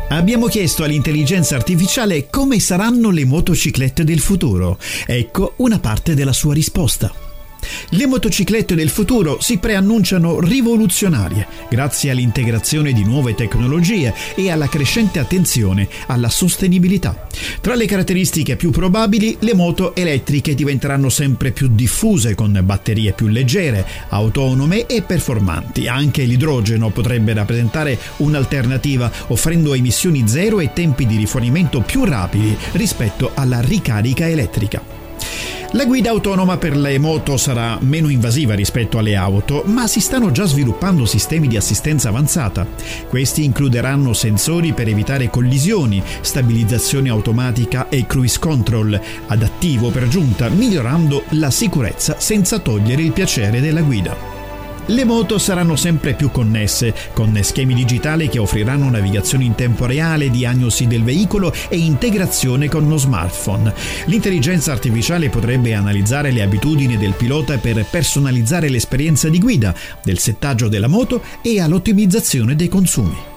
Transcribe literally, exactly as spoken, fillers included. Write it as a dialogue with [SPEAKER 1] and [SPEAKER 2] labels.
[SPEAKER 1] Abbiamo chiesto all'intelligenza artificiale come saranno le motociclette del futuro. Ecco una parte della sua risposta. Le motociclette del futuro si preannunciano rivoluzionarie grazie all'integrazione di nuove tecnologie e alla crescente attenzione alla sostenibilità. Tra le caratteristiche più probabili, le moto elettriche diventeranno sempre più diffuse con batterie più leggere, autonome e performanti. Anche l'idrogeno potrebbe rappresentare un'alternativa, offrendo emissioni zero e tempi di rifornimento più rapidi rispetto alla ricarica elettrica. La guida autonoma per le moto sarà meno invasiva rispetto alle auto, ma si stanno già sviluppando sistemi di assistenza avanzata. Questi includeranno sensori per evitare collisioni, stabilizzazione automatica e cruise control, adattivo per giunta, migliorando la sicurezza senza togliere il piacere della guida. Le moto saranno sempre più connesse, con schemi digitali che offriranno navigazione in tempo reale, diagnosi del veicolo e integrazione con uno smartphone. L'intelligenza artificiale potrebbe analizzare le abitudini del pilota per personalizzare l'esperienza di guida, del settaggio della moto e all'ottimizzazione dei consumi.